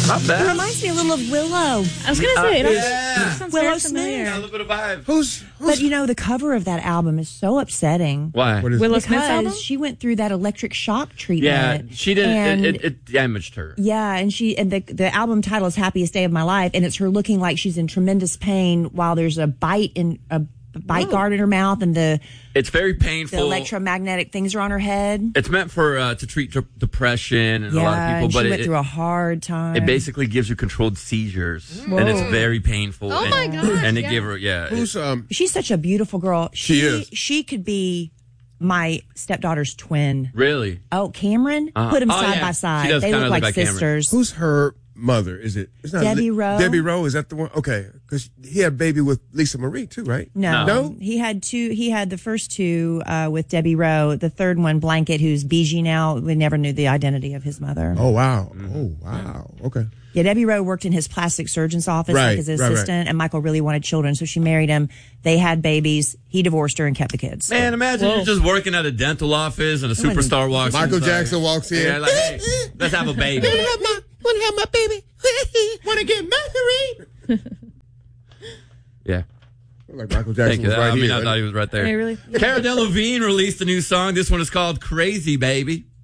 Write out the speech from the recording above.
Not It bad. reminds me a little of Willow. I was going to say, yeah. sounds Willow very Smith. familiar. Got a little bit of vibe. Who's But the cover of that album is so upsetting. Why? what is Willow it? Smith's album? Because she went through that electric shock Yeah, treatment. she didn't. And, It damaged her. yeah, and the album title is "Happiest Day of My Life," and it's her looking like she's in tremendous pain while there's a bite guard in her mouth, and the It's very painful. electromagnetic things are on her head. It's meant for to treat depression and a lot of Yeah, people, and but she went through a hard time. it basically gives you controlled seizures, and it's very painful. Oh, and, my gosh, And it yeah. gave her, Who's She's such a beautiful girl. She is. She could be my stepdaughter's twin. really. Oh, Cameron? Put them Oh, side yeah. by She side. does They kinda look look like like Cameron. sisters. who's her mother? Is it? It's not Debbie Rowe? Debbie Rowe, is that the one? Okay, because he had a baby with Lisa Marie too, right? No. No? He had two. He had the first two with Debbie Rowe. The third one, Blanket, who's Bijou now. We never knew the identity of his mother. Oh wow! Oh wow! Okay. Yeah, Debbie Rowe worked in his plastic surgeon's office Right, like his right, right. assistant, and Michael really wanted children, so she married him. They had babies. He divorced her and kept the kids. Man, imagine you're just working at a dental office and a superstar walks in. Michael Jackson walks in. Yeah, like, hey, let's have a baby. Want to have my baby? Want to get married? Yeah. Like Michael Thank Jackson you. was right I mean, here. I thought he was right there. Hey, really? Cara Delevingne released a new song. This one is called Crazy Baby.